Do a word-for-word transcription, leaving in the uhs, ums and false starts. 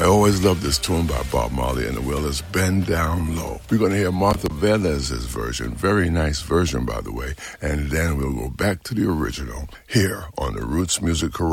always love this tune by Bob Marley and the Wailers, Bend Down Low. We're going to hear Martha Velez's version, very nice version, by the way, and then we'll go back to the original here on the Roots Music Karate.